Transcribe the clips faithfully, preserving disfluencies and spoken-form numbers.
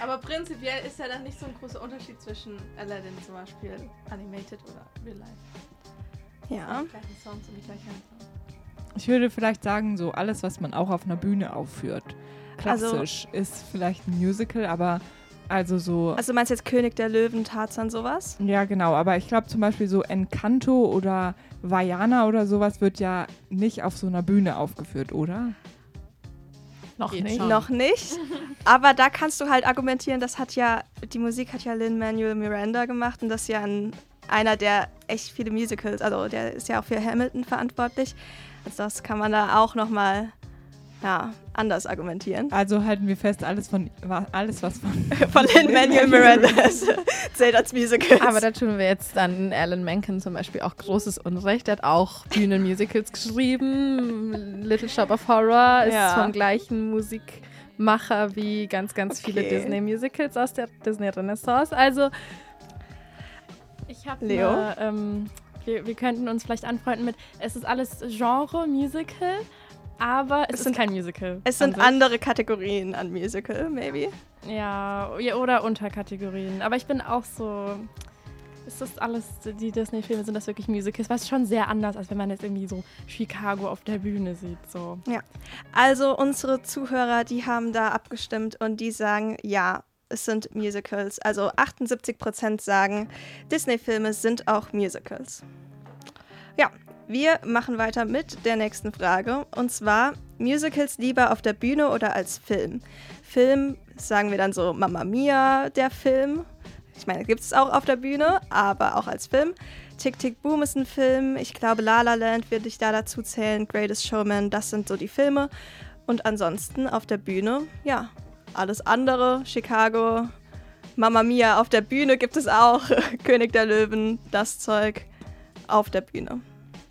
Aber prinzipiell ist ja dann nicht so ein großer Unterschied zwischen Aladdin zum Beispiel, Animated oder Real Life. Ja. Die gleichen Songs und die gleichen Handlungen. Ich würde vielleicht sagen, so alles, was man auch auf einer Bühne aufführt. Klassisch also, ist vielleicht ein Musical, aber also so... Also meinst du jetzt König der Löwen, Tarzan, sowas? Ja, genau. Aber ich glaube zum Beispiel so Encanto oder Vaiana oder sowas wird ja nicht auf so einer Bühne aufgeführt, oder? Noch Geht nicht. schon. Noch nicht. Aber da kannst du halt argumentieren, das hat ja, die Musik hat ja Lin-Manuel Miranda gemacht und das ist ja ein, einer, der echt viele Musicals, also der ist ja auch für Hamilton verantwortlich. Also das kann man da auch nochmal, ja, anders argumentieren. Also halten wir fest, alles, von, alles was von... Von Lin-Manuel Miranda zählt als Musicals. Aber da tun wir jetzt dann Alan Menken zum Beispiel auch großes Unrecht. Der hat auch Bühnenmusicals geschrieben. Little Shop of Horror ist Ja. vom gleichen Musikmacher wie ganz, ganz Okay. viele Disney-Musicals aus der Disney-Renaissance. Also ich habe Leo? Eine, ähm, wir, wir könnten uns vielleicht anfreunden mit, es ist alles Genre Musical, aber es, Es ist sind- kein Musical. Es an sind sich. andere Kategorien an Musical, maybe. Ja, ja, oder Unterkategorien. Aber ich bin auch so, ist das alles, die Disney-Filme, sind das wirklich Musicals? Was schon sehr anders, als wenn man jetzt irgendwie so Chicago auf der Bühne sieht. So. Also unsere Zuhörer, die haben da abgestimmt und die sagen, ja, es sind Musicals. Also achtundsiebzig Prozent sagen, Disney-Filme sind auch Musicals. Ja, wir machen weiter mit der nächsten Frage. Und zwar, Musicals lieber auf der Bühne oder als Film? Film, sagen wir dann so Mamma Mia, der Film. Ich meine, gibt es auch auf der Bühne, aber auch als Film. Tick, Tick, Boom ist ein Film. Ich glaube, La La Land würde ich da dazu zählen. Greatest Showman, das sind so die Filme. Und ansonsten auf der Bühne, ja, alles andere. Chicago, Mamma Mia, auf der Bühne gibt es auch. König der Löwen, das Zeug auf der Bühne.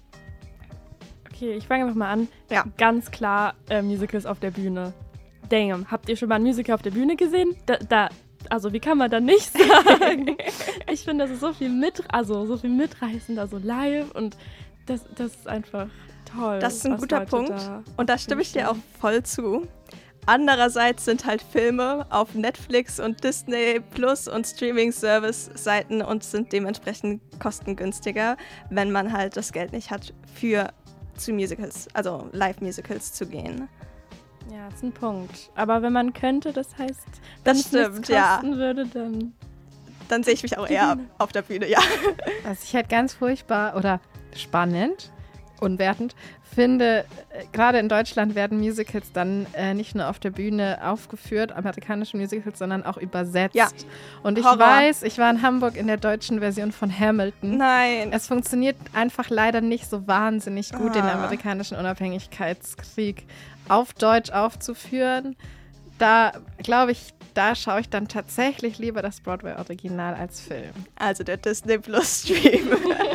Okay, ich fange einfach mal an. Ja. Ganz klar äh, Musicals auf der Bühne. Damn, habt ihr schon mal ein Musical auf der Bühne gesehen? Da, da also wie kann man da nicht sagen? Ich finde, das ist so viel mit, also so viel mitreißender, so live und das, das ist einfach toll. Das ist ein was guter Leute Punkt. da Und da stimme ich dir auch finden. voll zu. Andererseits sind halt Filme auf Netflix und Disney Plus und Streaming-Service-Seiten und sind dementsprechend kostengünstiger, wenn man halt das Geld nicht hat, für zu Musicals, also Live-Musicals zu gehen. Ja, das ist ein Punkt. Aber wenn man könnte, das heißt, Das wenn es stimmt, nichts ja. kosten würde, dann... Dann sehe ich mich auch eher auf der Bühne, ja. Was ich halt ganz furchtbar oder spannend, unwertend finde, äh, gerade in Deutschland werden Musicals dann äh, nicht nur auf der Bühne aufgeführt, amerikanische Musicals, sondern auch übersetzt. Ja. Und ich Horror. weiß, ich war in Hamburg in der deutschen Version von Hamilton. Nein. Es funktioniert einfach leider nicht so wahnsinnig gut, den Ah. amerikanischen Unabhängigkeitskrieg auf Deutsch aufzuführen. Da glaube ich, da schaue ich dann tatsächlich lieber das Broadway-Original als Film. Also der Disney Plus Stream.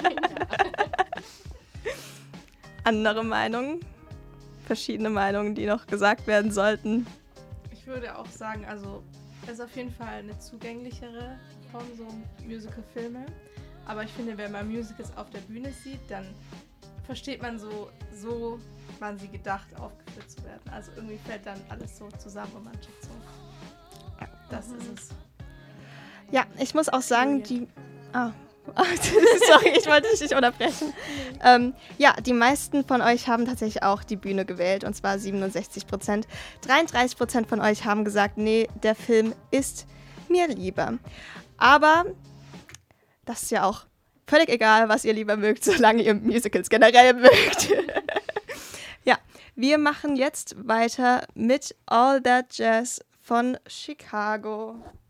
Andere Meinungen? Verschiedene Meinungen, die noch gesagt werden sollten. Ich würde auch sagen, also es ist auf jeden Fall eine zugänglichere Form, so Musical-Filme. Aber ich finde, wenn man Musicals auf der Bühne sieht, dann versteht man so, so waren sie gedacht, aufgeführt zu werden. Also irgendwie fällt dann alles so zusammen und man checkt so. Das ist es. Ja, ich muss auch sagen, die... Ah. Sorry, ich wollte dich nicht unterbrechen. Ähm, ja, die meisten von euch haben tatsächlich auch die Bühne gewählt, und zwar siebenundsechzig Prozent. dreiunddreißig Prozent von euch haben gesagt, nee, der Film ist mir lieber. Aber das ist ja auch völlig egal, was ihr lieber mögt, solange ihr Musicals generell mögt. Ja, wir machen jetzt weiter mit All That Jazz von Chicago.